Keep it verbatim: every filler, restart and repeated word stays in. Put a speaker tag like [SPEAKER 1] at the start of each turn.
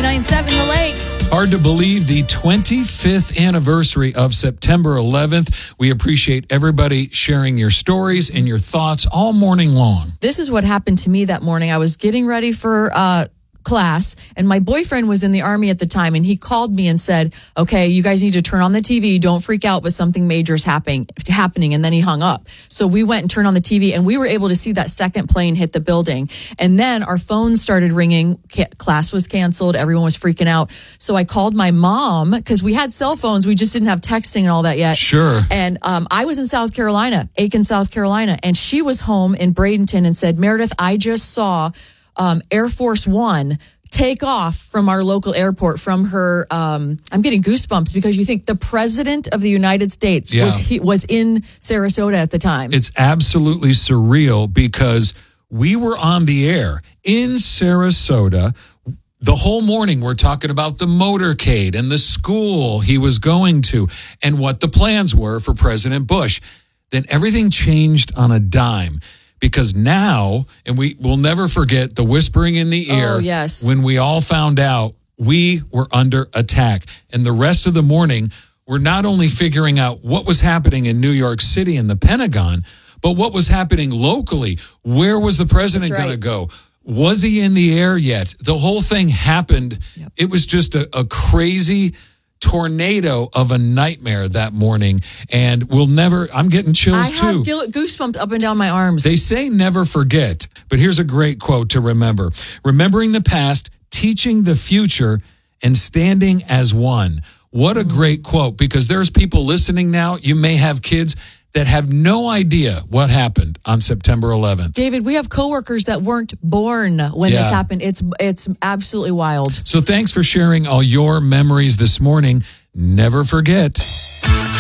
[SPEAKER 1] nine seven The Lake.
[SPEAKER 2] Hard to believe the twenty-fifth anniversary of September eleventh. We appreciate everybody sharing your stories and your thoughts all morning long.
[SPEAKER 1] This is what happened to me that morning. I was getting ready for uh, class, and my boyfriend was in the Army at the time, and he called me and said, okay, you guys need to turn on the T V. Don't freak out, but something major is happening, happening. And then he hung up. So we went and turned on the T V, and we were able to see that second plane hit the building. And then our phones started ringing. Class was canceled. Everyone was freaking out. So I called my mom, because we had cell phones. We just didn't have texting and all that yet.
[SPEAKER 2] Sure.
[SPEAKER 1] And um, I was in South Carolina, Aiken, South Carolina, and she was home in Bradenton and said, Meredith, I just saw Um, Air Force One take off from our local airport from her. Um, I'm getting goosebumps because you think the president of the United States
[SPEAKER 2] Yeah.
[SPEAKER 1] was he, was in Sarasota at the time.
[SPEAKER 2] It's absolutely surreal because we were on the air in Sarasota. The whole morning, we're talking about the motorcade and the school he was going to and what the plans were for President Bush. Then everything changed on a dime. Because now, and we will never forget the whispering in the ear.
[SPEAKER 1] Oh, yes.
[SPEAKER 2] When we all found out we were under attack. And the rest of the morning, we're not only figuring out what was happening in New York City and the Pentagon, but what was happening locally. Where was the president
[SPEAKER 1] That's
[SPEAKER 2] going
[SPEAKER 1] right.
[SPEAKER 2] to go? Was he in the air yet? The whole thing happened.
[SPEAKER 1] Yep.
[SPEAKER 2] It was just a, a crazy tornado of a nightmare that morning, and we'll never, I'm getting chills
[SPEAKER 1] I
[SPEAKER 2] too.
[SPEAKER 1] have gil- goosebumped up and down my arms.
[SPEAKER 2] They say never forget, but here's a great quote to remember. Remembering the past, teaching the future, and standing as one. What a great quote, because there's people listening now, you may have kids that have no idea what happened on September eleventh.
[SPEAKER 1] David, we have coworkers that weren't born when
[SPEAKER 2] Yeah.
[SPEAKER 1] this happened. It's it's absolutely wild.
[SPEAKER 2] So thanks for sharing all your memories this morning. Never forget.